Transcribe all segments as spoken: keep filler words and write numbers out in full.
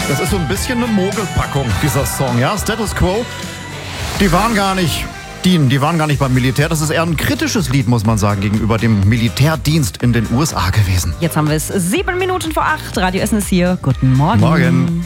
Das ist so ein bisschen eine Mogelpackung, dieser Song, ja? Status Quo, die waren gar nicht... Die, die waren gar nicht beim Militär. Das ist eher ein kritisches Lied, muss man sagen, gegenüber dem Militärdienst in den U S A gewesen. Jetzt haben wir es sieben Minuten vor acht. Radio Essen ist hier. Guten Morgen. Morgen.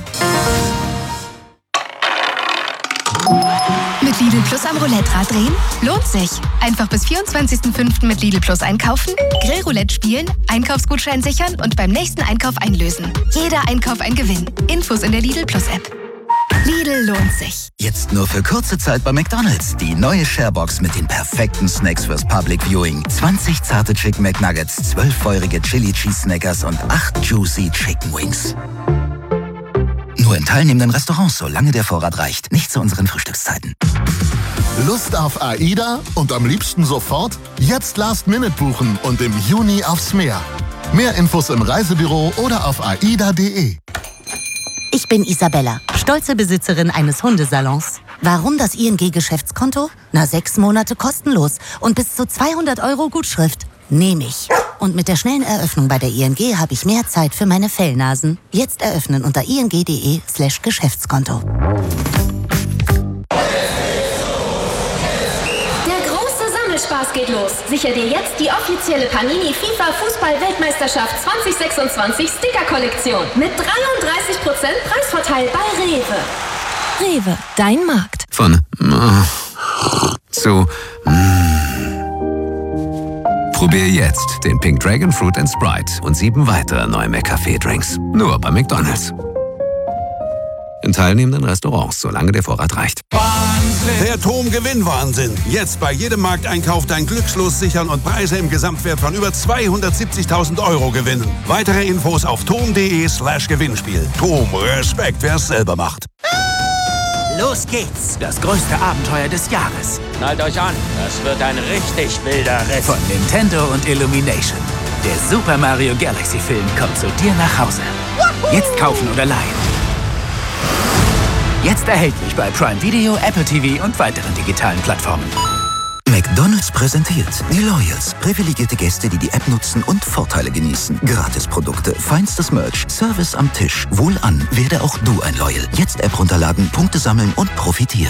Mit Lidl Plus am Roulette-Rad drehen? Lohnt sich. Einfach bis vierundzwanzigsten fünften mit Lidl Plus einkaufen, Grillroulette spielen, Einkaufsgutschein sichern und beim nächsten Einkauf einlösen. Jeder Einkauf ein Gewinn. Infos in der Lidl Plus App. Lidl lohnt sich. Jetzt nur für kurze Zeit bei McDonald's. Die neue Sharebox mit den perfekten Snacks fürs Public Viewing. zwanzig zarte Chicken McNuggets, zwölf feurige Chili Cheese Snackers und acht Juicy Chicken Wings. Nur in teilnehmenden Restaurants, solange der Vorrat reicht. Nicht zu unseren Frühstückszeiten. Lust auf AIDA und am liebsten sofort? Jetzt Last Minute buchen und im Juni aufs Meer. Mehr Infos im Reisebüro oder auf aida punkt de. Ich bin Isabella, stolze Besitzerin eines Hundesalons. Warum das I N G-Geschäftskonto? Na, sechs Monate kostenlos und bis zu zweihundert Euro Gutschrift. Nehme ich. Und mit der schnellen Eröffnung bei der I N G habe ich mehr Zeit für meine Fellnasen. Jetzt eröffnen unter ing punkt de slash Geschäftskonto. Spaß geht los. Sicher dir jetzt die offizielle Panini FIFA Fußball-Weltmeisterschaft zwanzig sechsundzwanzig Sticker-Kollektion mit dreiunddreißig Prozent Preisvorteil bei Rewe. Rewe, dein Markt. Von äh, zu äh. Probier jetzt den Pink Dragon Fruit and Sprite und sieben weitere neue McCafé-Drinks. Nur bei McDonald's. In teilnehmenden Restaurants, solange der Vorrat reicht. Der TOM-Gewinnwahnsinn. Jetzt bei jedem Markteinkauf dein Glückslos sichern und Preise im Gesamtwert von über zweihundertsiebzigtausend Euro gewinnen. Weitere Infos auf tom punkt de slash Gewinnspiel. TOM, Respekt, wer es selber macht. Los geht's. Das größte Abenteuer des Jahres. Schnallt euch an. Das wird ein richtig wilder Ritt. Von Nintendo und Illumination. Der Super Mario Galaxy Film kommt zu dir nach Hause. Jetzt kaufen oder leihen. Jetzt erhältlich bei Prime Video, Apple T V und weiteren digitalen Plattformen. McDonald's präsentiert die Loyals. Privilegierte Gäste, die die App nutzen und Vorteile genießen. Gratisprodukte, feinstes Merch, Service am Tisch. Wohlan, werde auch du ein Loyal. Jetzt App runterladen, Punkte sammeln und profitieren.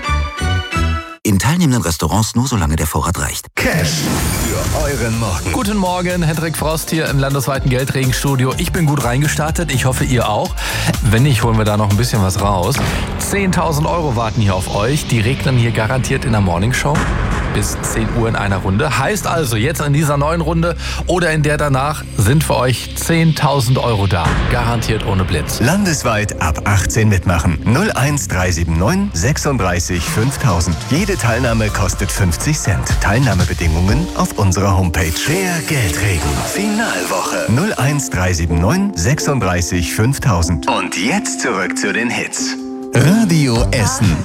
In teilnehmenden Restaurants nur solange der Vorrat reicht. Cash für euren Morgen. Guten Morgen, Hendrik Frost hier im landesweiten Geldregenstudio. Ich bin gut reingestartet, ich hoffe ihr auch. Wenn nicht, holen wir da noch ein bisschen was raus. zehntausend Euro warten hier auf euch. Die regnen hier garantiert in der Morningshow. Bis zehn Uhr in einer Runde. Heißt also, jetzt in dieser neuen Runde oder in der danach sind für euch zehntausend Euro da. Garantiert ohne Blitz. Landesweit ab achtzehn mitmachen. null eins drei sieben neun sechsunddreißig fünftausend. Jede Teilnahme kostet fünfzig Cent. Teilnahmebedingungen auf unserer Homepage. Der Geldregen. Finalwoche. null eins drei sieben neun sechsunddreißig fünftausend. Und jetzt zurück zu den Hits. Radio Essen.